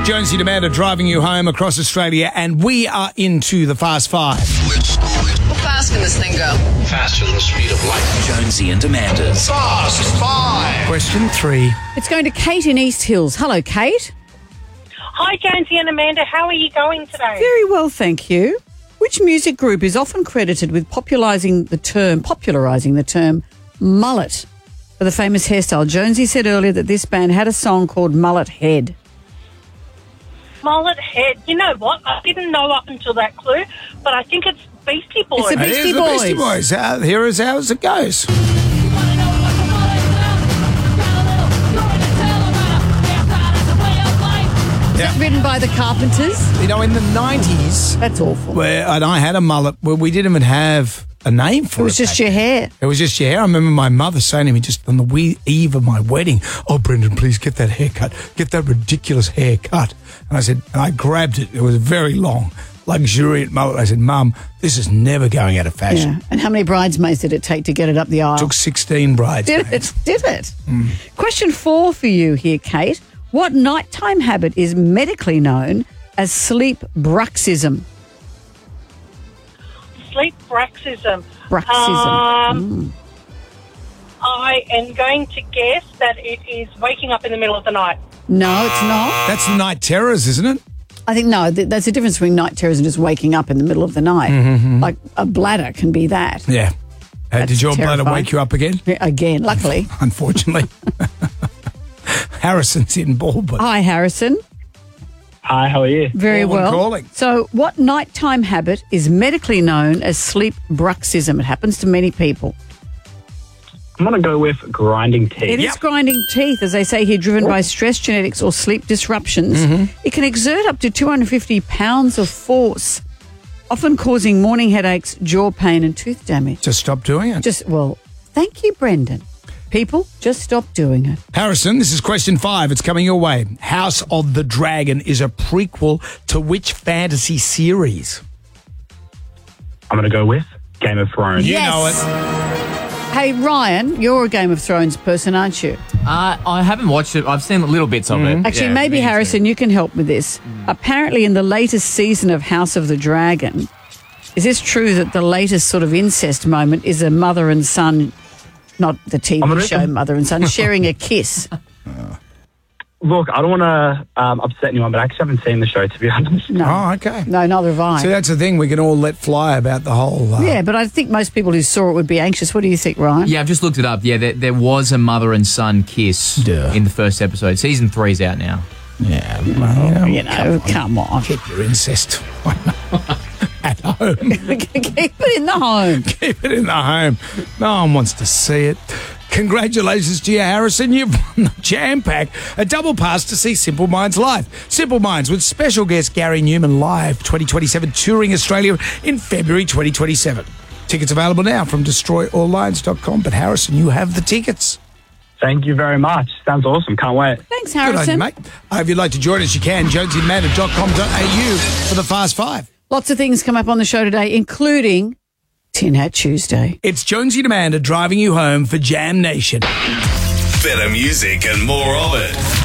Jonesy and Amanda driving you home across Australia, and we are into the Fast Five. How fast can this thing go? Faster than the speed of light. Jonesy and Amanda's Fast Five. Question 3. It's going to Kate in East Hills. Hello, Kate. Hi, Jonesy and Amanda. How are you going today? Very well, thank you. Which music group is often credited with popularising the term mullet for the famous hairstyle? Jonesy said earlier that this band had a song called Mullet Head. Mullet Head. You know what? I didn't know up until that clue, but I think it's Beastie Boys. It's the It Beastie is the Boys. Beastie Boys. Here is how it goes. Is that written by the Carpenters? You know, in the 90s, That's awful. and I had a mullet, where we didn't even have a name for it. It was just back your then. hair. It was just your hair. I remember my mother saying to me just on the eve of my wedding, "Oh, Brendan, please get that haircut. Get that ridiculous haircut." And I said, and I grabbed it. It was a very long, luxuriant mullet. I said, "Mum, this is never going out of fashion." Yeah. And how many bridesmaids did it take to get it up the aisle? Took 16 brides. Did it? Question 4 for you here, Kate. What nighttime habit is medically known as sleep bruxism? Sleep bruxism. Bruxism. I am going to guess that it is waking up in the middle of the night. No, it's not. That's night terrors, isn't it? I think, no, there's a difference between night terrors and just waking up in the middle of the night. Like a bladder can be that. Yeah. Did your bladder terrifying. wake you up again? Again, luckily. Unfortunately. Harrison's in Baldwin. Hi, Harrison. Hi, how are you? Very Baldwin well. calling. So what nighttime habit is medically known as sleep bruxism? It happens to many people. I'm going to go with grinding teeth. It is grinding teeth, as they say here, driven by stress, genetics or sleep disruptions. It can exert up to 250 pounds of force, often causing morning headaches, jaw pain and tooth damage. Just stop doing it. Thank you, Brendan. People, just stop doing it. Harrison, this is question 5. It's coming your way. House of the Dragon is a prequel to which fantasy series? I'm going to go with Game of Thrones. You know it. Hey, Ryan, you're a Game of Thrones person, aren't you? I haven't watched it. I've seen little bits of it. Actually, Yeah, maybe, me too. Harrison, you can help with this. Apparently, in the latest season of House of the Dragon, is this true that the latest sort of incest moment is a mother and son, not the TV show Mother and Son, sharing a kiss? Look, I don't want to upset anyone, but I actually haven't seen the show, to be honest. No. Oh, okay. No, neither have I. So that's the thing. We can all let fly about the whole... Yeah, but I think most people who saw it would be anxious. What do you think, Ryan? Yeah, I've just looked it up. Yeah, there was a mother and son kiss in the first episode. Season 3's out now. Yeah, well, come on. Keep your incest at home. Keep it in the home. Keep it in the home. No one wants to see it. Congratulations to you, Harrison. You've won the Jam Pack, a double pass to see Simple Minds live. Simple Minds with special guest Gary Newman live 2027, touring Australia in February 2027. Tickets available now from destroyalllions.com. But Harrison, you have the tickets. Thank you very much. Sounds awesome. Can't wait. Thanks, Good on you, Harrison. mate. If you'd like to join us, you can. jonesyandamanda.com.au for the Fast Five. Lots of things come up on the show today, including Tin Hat Tuesday. It's Jonesy and Amanda driving you home for Jam Nation. Better music and more of it.